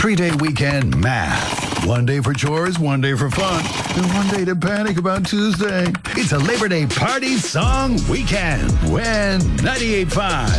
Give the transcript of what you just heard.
3-day weekend math. 1 day for chores, 1 day for fun, and 1 day to panic about Tuesday. It's a Labor Day party song weekend. When 98.5